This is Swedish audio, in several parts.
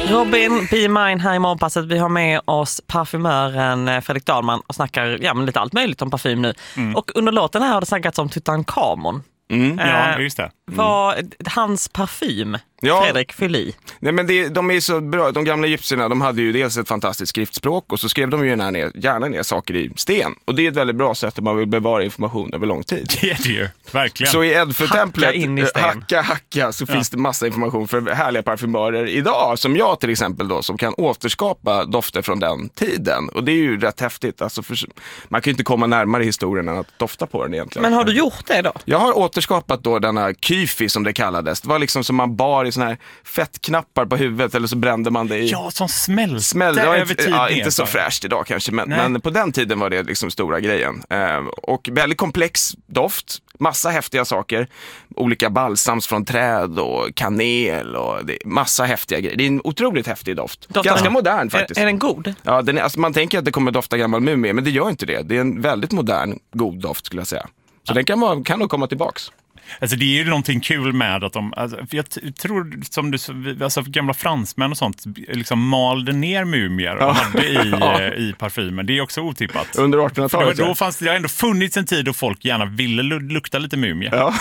Robin, Be Mine här i Morgonpasset. Vi har med oss parfymören Fredrik Dahlman och snackar lite allt möjligt om parfym nu. Och under låten här har det snackats om Tutankhamon. Ja, just det. Vad hans parfym, Fredrik, fyll i. Nej, men de är så bra. De gamla egyptierna, de hade ju dels ett fantastiskt skriftspråk och så skrev de ju gärna ner saker i sten. Och det är ett väldigt bra sätt att man vill bevara information över lång tid. Det är det ju, verkligen. Så i Edfu-templet, hacka så finns det massa information för härliga parfymörer idag, som jag till exempel då, som kan återskapa dofter från den tiden. Och det är ju rätt häftigt. Alltså man kan ju inte komma närmare historien än att dofta på den egentligen. Men har du gjort det då? Jag har återskapat då denna kyfi som det kallades. Det var liksom som man bar i såna här fettknappar på huvudet eller så brände man det i... Ja, som smällde över tid. Ja, inte så fräscht idag kanske, men på den tiden var det liksom stora grejen. Och väldigt komplex doft, massa häftiga saker. Olika balsams från träd och kanel och massa häftiga grejer. Det är en otroligt häftig doft. Ganska modern faktiskt. Är den god? Ja, alltså man tänker att det kommer dofta gammal mumie, men det gör inte det. Det är en väldigt modern, god doft skulle jag säga. Så den kan nog komma tillbaks. Alltså det är ju någonting kul med att jag tror som alltså gamla fransmän och sånt liksom malde ner mumier och hade i parfymen. Det är också otippat. Under 1800-talet. Då fanns det ändå funnits en tid då folk gärna ville lukta lite mumie. Ja.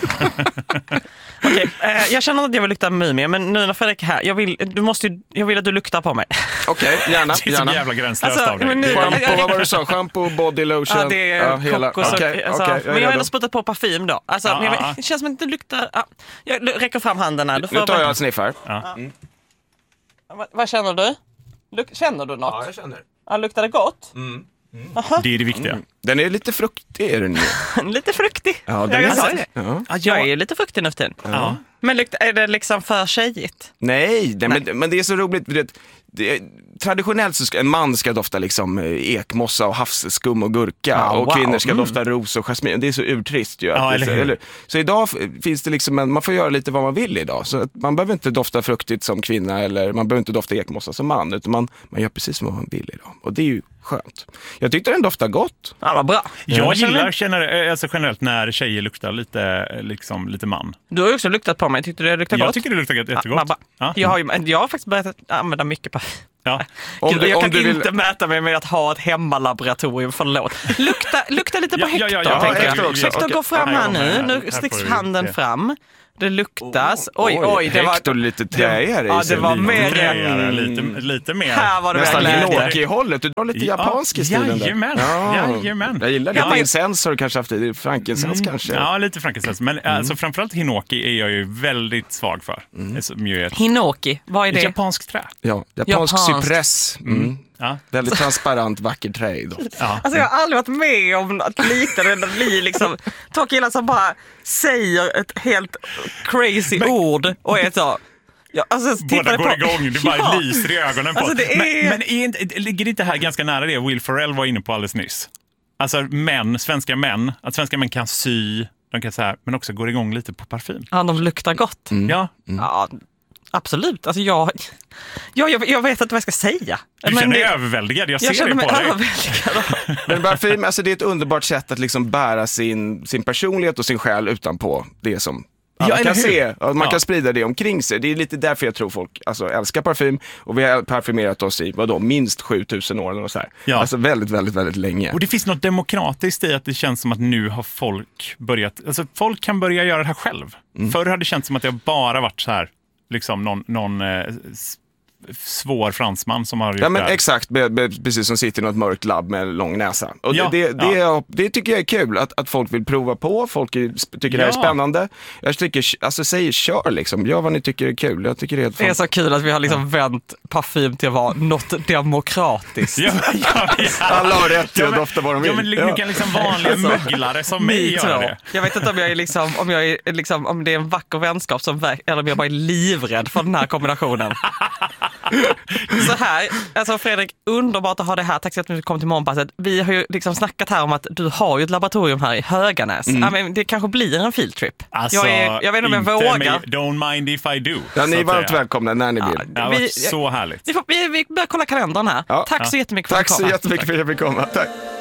Okej, jag känner att jag vill lukta mumie, men nu när Fredrik är här, jag vill att du luktar på mig. Okej, gärna. Det är så jävla gränslöst av dig. Vad var det du sa? Shampoo, body lotion? Ja, det är hela. kokos. Okay, men jag har ändå spottat på parfym då. Alltså, det känns som att det luktar... Jag räcker fram handen här. Nu tar jag ett sniff här. Vad känner du? Känner du något? Ja, jag känner. Ja, luktar det gott? Det är det viktiga. Den är lite fruktig, är den ju. Lite fruktig. Ja, jag sa det. Ja. Jag är ju lite fruktig nu för tiden. Ja. Men är det liksom för tjejigt? Nej. Men det är så roligt. Traditionellt så ska en man ska dofta liksom ekmossa och havsskum och gurka och kvinnor ska dofta ros och jasmin. Det är så urtrist ju. Eller? Så idag finns det liksom man får göra lite vad man vill idag. Så att man behöver inte dofta fruktigt som kvinna eller man behöver inte dofta ekmossa som man, utan man gör precis vad man vill idag. Och det är ju skönt. Jag tyckte den doftar gott. Ja, vad bra. Jag känner alltså generellt när tjejer luktar lite man. Du har ju också luktat på mig. Tyckte du det luktar gott? Jag tycker det luktar jättegott. Ja. Jag har faktiskt börjat använda mycket parfym. Ja. Jag kan inte mäta mig med att ha ett hemmalaboratorium, förlåt. Lukta lite på Hector. Hector går fram här nu. Nu sticks handen fram. Det luktas. Oj, det var Hector lite träigare. Ja, det var mer lite mer. Här var det nästan glädje. i hållet. Du drar lite japansk i stilen där. Jajamän. Jag gillar lite incens har du kanske haft i frankincense kanske. Ja, lite frankincense. Men alltså, framförallt hinoki är jag ju väldigt svag för. Hinoki, vad är det? Japansk trä. Ja, japansk cypress. Ja. Väldigt transparent, vacker trä. Ja. Alltså jag har aldrig varit med om att liknande blir liksom två killar som bara säger ett helt crazy ord och är så... Ja, alltså, båda går igång, det bara lyser i ögonen på alltså, Men ligger det inte här ganska nära det Will Ferrell var inne på alldeles nyss? Alltså svenska män kan sy, de kan så här, men också går igång lite på parfym. Ja, de luktar gott. Ja. Ja, absolut. Alltså jag vet inte vad jag ska säga. Du känner dig överväldigad, jag ser det på dig. Men parfym, alltså det är ett underbart sätt att liksom bära sin personlighet och sin själ utanpå det som alla kan se. Man kan sprida det omkring sig. Det är lite därför jag tror folk älskar parfym. Och vi har parfymerat oss i minst 7000 år eller så här. Ja. Alltså väldigt, väldigt, väldigt länge. Och det finns något demokratiskt i att det känns som att nu har folk börjat... Alltså folk kan börja göra det här själv. Förr hade det känts som att det bara varit så här liksom någon svår fransman som har gjort men exakt, precis som sitter i något mörkt labb med en lång näsa. Och det tycker jag är kul, att folk vill prova på, folk tycker det här är spännande. Jag tycker, säg kör liksom, gör vad ni tycker är kul. Jag tycker det är så kul att vi har liksom vänt parfym till att vara något demokratiskt. Alla har rätt till att dofta vad de vill. Men nu kan liksom vanliga möglare som mig göra det. Jag vet inte om jag är om det är en vacker vänskap eller om jag bara är livrädd för den här kombinationen. Så här, alltså Fredrik, underbart att ha det här. Tack så mycket för att du kom till Morgonpasset. Vi har ju liksom snackat här om att du har ju ett laboratorium här i Höganäs. Men det kanske blir en fieldtrip. Alltså, jag vet inte om jag vågar. Don't mind if I do. Ja, ni är varmt välkomna när ni vill. Det har varit så härligt. Vi börjar kolla kalendern här. Ja. Tack så jättemycket för att du kom. Tack så jättemycket för att jag fick komma. Tack.